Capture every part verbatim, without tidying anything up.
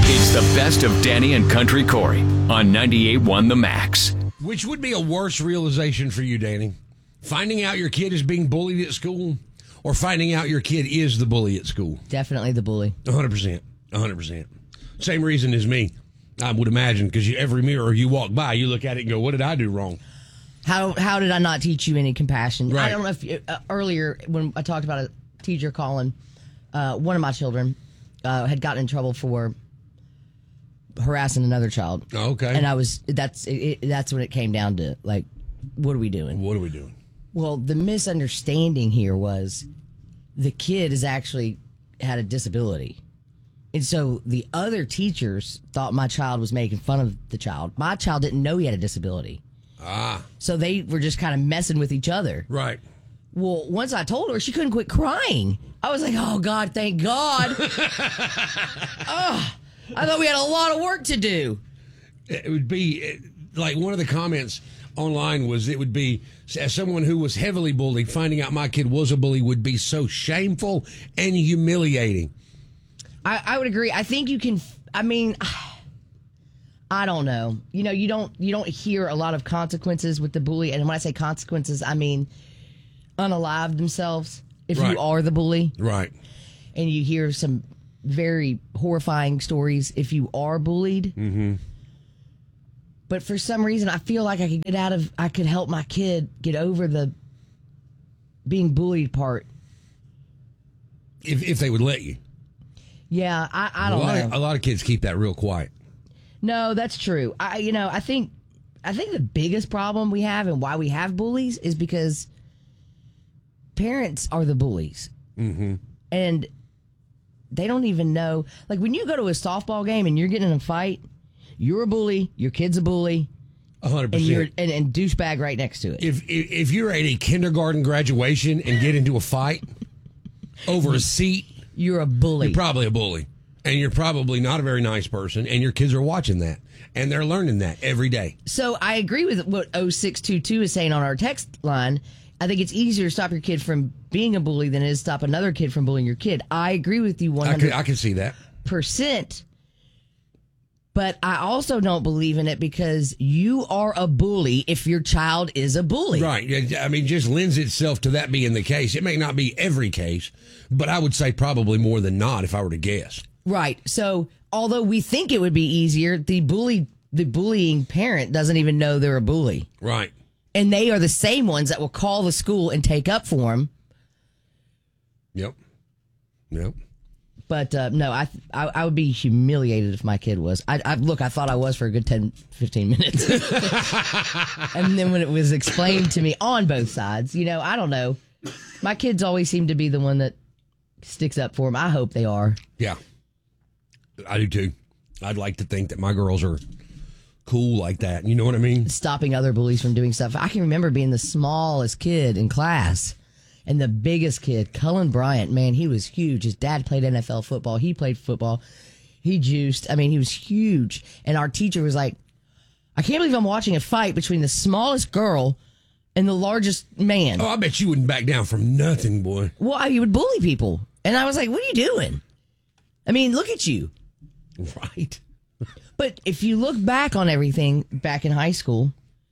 It's the best of Danny and Country Corey on ninety-eight point one The Max. Which would be a worse realization for you, Danny? Finding out your kid is being bullied at school, or finding out your kid is the bully at school? Definitely the bully. one hundred percent. one hundred percent. Same reason as me, I would imagine, because every mirror you walk by, you look at it and go, what did I do wrong? How how did I not teach you any compassion? Right. I don't know if you, uh, earlier when I talked about a teacher calling, uh, one of my children uh, had gotten in trouble for harassing another child. Okay. And I was that's it, that's when it came down to, like, what are we doing? What are we doing? Well, the misunderstanding here was the kid has actually had a disability. And so the other teachers thought my child was making fun of the child. My child didn't know he had a disability. Ah. So they were just kind of messing with each other. Right. Well, once I told her, she couldn't quit crying. I was like, oh, God, thank God. oh, I thought we had a lot of work to do. It would be, like, one of the comments online was, it would be, as someone who was heavily bullied, finding out my kid was a bully would be so shameful and humiliating. I, I would agree. I think you can, I mean, I don't know. You know, you don't you don't hear a lot of consequences with the bully. And when I say consequences, I mean unalive themselves if Right. you are the bully. Right. And you hear some very horrifying stories if you are bullied. Mm-hmm. But for some reason, I feel like I could get out of, I could help my kid get over the being bullied part. If if they would let you. Yeah, I, I don't a lot know. Of, a lot of kids keep that real quiet. No, that's true. I, you know, I think, I think the biggest problem we have and why we have bullies is because parents are the bullies. Mm-hmm. And they don't even know. Like, when you go to a softball game and you're getting in a fight, you're a bully, your kid's a bully, one hundred and you're percent. and, and douchebag right next to it. If, if if you're at a kindergarten graduation and get into a fight over a seat, you're a bully. You're probably a bully. And you're probably not a very nice person, and your kids are watching that, and they're learning that every day. So I agree with what oh six two two is saying on our text line. I think it's easier to stop your kid from being a bully than it is to stop another kid from bullying your kid. I agree with you one I hundred can, I can see that. percent. But I also don't believe in it because you are a bully if your child is a bully. Right. Yeah, I mean, just lends itself to that being the case. It may not be every case, but I would say probably more than not if I were to guess. Right. So although we think it would be easier, the bully, the bullying parent doesn't even know they're a bully. Right. And they are the same ones that will call the school and take up for them. Yep. Yep. But uh, no, I, I I would be humiliated if my kid was. I, I look, I thought I was for a good ten, fifteen minutes. And then when it was explained to me on both sides, you know, I don't know. My kids always seem to be the one that sticks up for them. I hope they are. Yeah. I do too. I'd like to think that my girls are cool like that. You know what I mean? Stopping other bullies from doing stuff. I can remember being the smallest kid in class. And the biggest kid, Cullen Bryant, man, he was huge. His dad played N F L football. He played football. He juiced. I mean, he was huge. And our teacher was like, I can't believe I'm watching a fight between the smallest girl and the largest man. Oh, I bet you wouldn't back down from nothing, boy. Well, he would bully people. And I was like, what are you doing? I mean, look at you. Right. But if you look back on everything back in high school,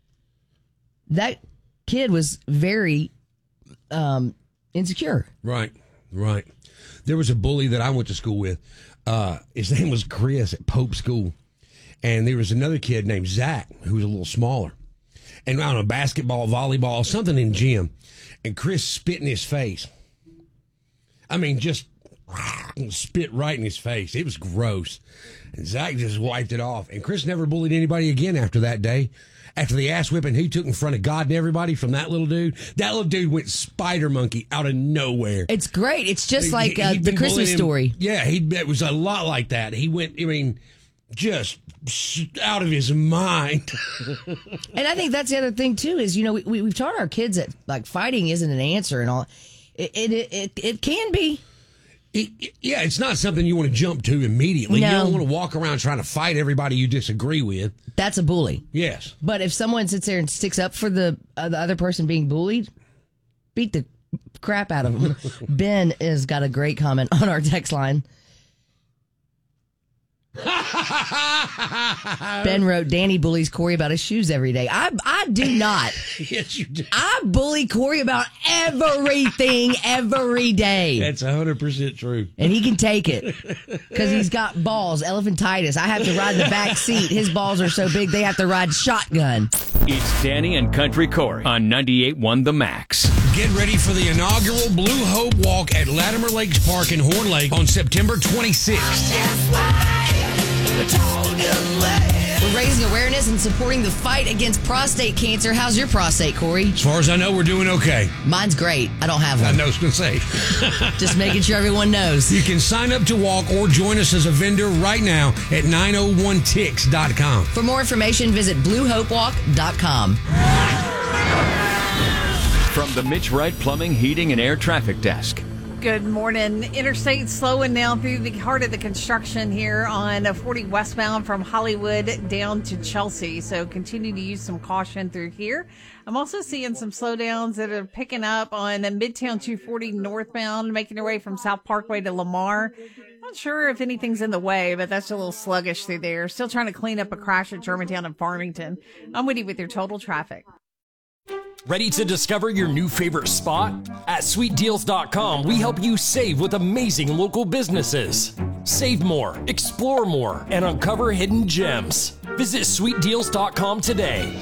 that kid was very um, insecure. Right, right. There was a bully that I went to school with. Uh, his name was Chris at Pope School. And there was another kid named Zach who was a little smaller. And I don't know, basketball, volleyball, something in gym. And Chris spit in his face. I mean, just spit right in his face. It was gross. And Zach just wiped it off. And Chris never bullied anybody again after that day. After the ass whipping he took in front of God and everybody from that little dude, that little dude went spider monkey out of nowhere. It's great. It's just He- like uh, he'd the been Christmas bullying him- story. Yeah, he it was a lot like that. He went, I mean, just out of his mind. And I think that's the other thing too is, you know, we, we we've taught our kids that like fighting isn't an answer and all. It it it, it can be. It, it- yeah, it's not something you want to jump to immediately. You No. don't want to walk around trying to fight everybody you disagree with. That's a bully. Yes. But if someone sits there and sticks up for the uh, the other person being bullied, beat the crap out of them. Ben has got a great comment on our text line. Ben wrote, Danny bullies Corey about his shoes every day. I I do not. Yes, you do. I bully Corey about everything every day. That's one hundred percent true. And he can take it because he's got balls, elephantitis. I have to ride the back seat. His balls are so big they have to ride shotgun. It's Danny and Country Corey on ninety-eight point one The Max. Get ready for the inaugural Blue Hope Walk at Latimer Lakes Park in Horn Lake on September twenty-sixth. We're raising awareness and supporting the fight against prostate cancer. How's your prostate, Corey? As far as I know, we're doing okay. Mine's great. I don't have one. I know what I was going to say. Just making sure everyone knows. You can sign up to walk or join us as a vendor right now at nine oh one ticks dot com. For more information, visit blue hope walk dot com. From the Mitch Wright Plumbing, Heating, and Air Traffic Desk. Good morning. Interstate slowing down through the heart of the construction here on forty westbound from Hollywood down to Chelsea. So continue to use some caution through here. I'm also seeing some slowdowns that are picking up on Midtown two forty northbound, making their way from South Parkway to Lamar. Not sure if anything's in the way, but that's a little sluggish through there. Still trying to clean up a crash at Germantown and Farmington. I'm with you with your total traffic. Ready to discover your new favorite spot? At sweet deals dot com, we help you save with amazing local businesses. Save more, explore more, and uncover hidden gems. Visit sweet deals dot com today.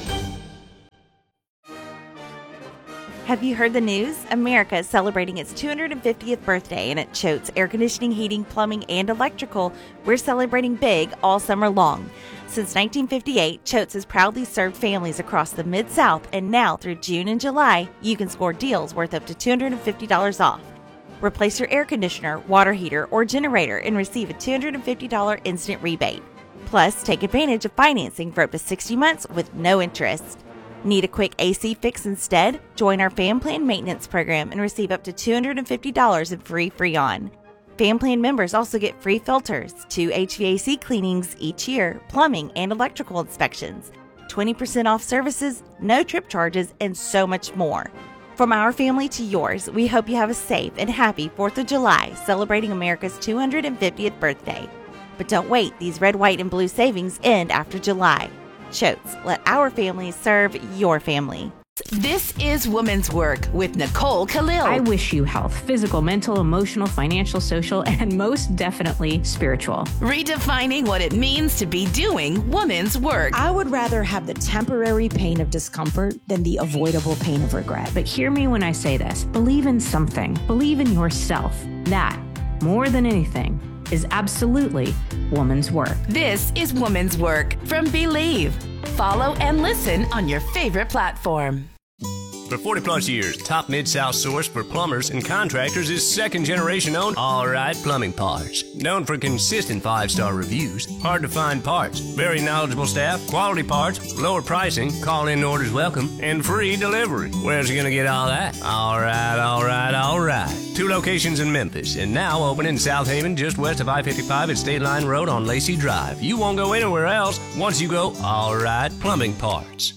Have you heard the news? America is celebrating its two hundred fiftieth birthday, and at Choate's Air Conditioning, Heating, Plumbing, and Electrical, we're celebrating big all summer long. Since nineteen fifty-eight, Choate's has proudly served families across the Mid-South, and now through June and July, you can score deals worth up to two hundred fifty dollars off. Replace your air conditioner, water heater, or generator and receive a two hundred fifty dollars instant rebate. Plus, take advantage of financing for up to sixty months with no interest. Need a quick A C fix instead? Join our Fan Plan Maintenance Program and receive up to two hundred fifty dollars in free Freon. Fan Plan members also get free filters, two H V A C cleanings each year, plumbing and electrical inspections, twenty percent off services, no trip charges, and so much more. From our family to yours, we hope you have a safe and happy fourth of July celebrating America's two hundred fiftieth birthday. But don't wait, these red, white, and blue savings end after July. Choate's, let our family serve your family. This is Woman's Work with Nicole Khalil. I wish you health, physical, mental, emotional, financial, social, and most definitely spiritual. Redefining what it means to be doing woman's work. I would rather have the temporary pain of discomfort than the avoidable pain of regret. But hear me when I say this. Believe in something. Believe in yourself. That, more than anything, is absolutely woman's work. This is Woman's Work from Believe. Follow and listen on your favorite platform. For forty plus years, top Mid-South source for plumbers and contractors is second generation owned All Right Plumbing Parts. Known for consistent five-star reviews, hard to find parts, very knowledgeable staff, quality parts, lower pricing, call-in orders welcome, and free delivery. Where's you gonna get all that? All right, all right, all right. Two locations in Memphis, and now open in South Haven, just west of I fifty-five at State Line Road on Lacey Drive. You won't go anywhere else once you go All Right Plumbing Parts.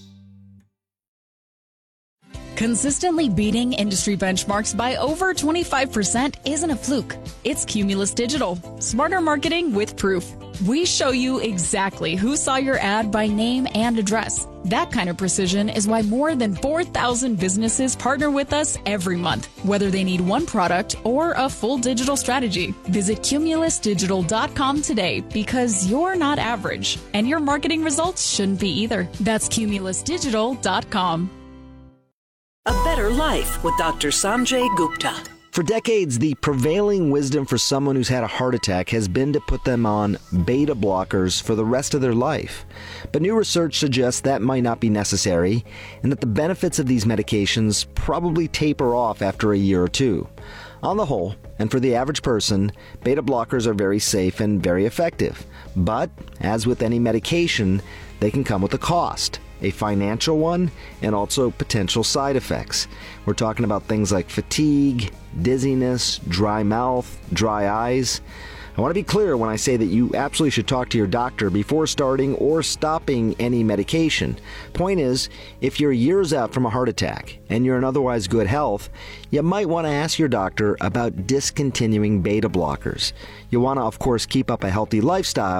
Consistently beating industry benchmarks by over twenty-five percent isn't a fluke. It's Cumulus Digital. Smarter marketing with proof. We show you exactly who saw your ad by name and address. That kind of precision is why more than four thousand businesses partner with us every month, whether they need one product or a full digital strategy. Visit cumulus digital dot com today because you're not average, and your marketing results shouldn't be either. That's cumulus digital dot com. A Better Life with Doctor Sanjay Gupta. For decades, the prevailing wisdom for someone who's had a heart attack has been to put them on beta blockers for the rest of their life. But new research suggests that might not be necessary, and that the benefits of these medications probably taper off after a year or two. On the whole, and for the average person, beta blockers are very safe and very effective. But, as with any medication, they can come with a cost. A financial one, and also potential side effects. We're talking about things like fatigue, dizziness, dry mouth, dry eyes. I want to be clear when I say that you absolutely should talk to your doctor before starting or stopping any medication. Point is, if you're years out from a heart attack and you're in otherwise good health, you might want to ask your doctor about discontinuing beta blockers. You want to, of course, keep up a healthy lifestyle,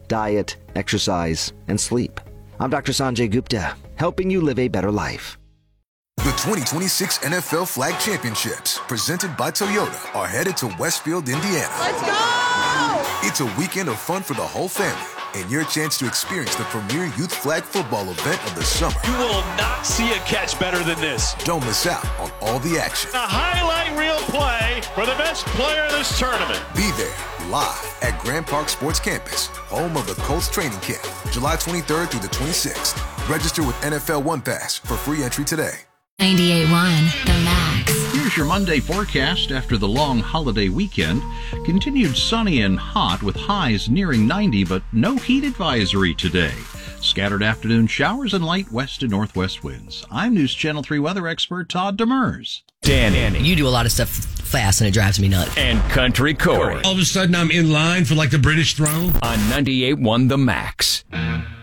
diet, exercise, and sleep. I'm Doctor Sanjay Gupta, helping you live a better life. The twenty twenty-six N F L Flag Championships, presented by Toyota, are headed to Westfield, Indiana. Let's go! It's a weekend of fun for the whole family and your chance to experience the premier youth flag football event of the summer. You will not see a catch better than this. Don't miss out on all the action. A highlight reel play for the best player of this tournament. Be there live at Grand Park Sports Campus, home of the Colts training camp, July twenty-third through the twenty-sixth. Register with N F L One Pass for free entry today. ninety-eight point one The Max. Here's your Monday forecast after the long holiday weekend. Continued sunny and hot with highs nearing ninety, but no heat advisory today. Scattered afternoon showers and light west and northwest winds. I'm News Channel three weather expert Todd Demers. Danny. You do a lot of stuff fast and it drives me nuts. And Country Corey. All of a sudden I'm in line for like the British throne. On ninety-eight point one The Max.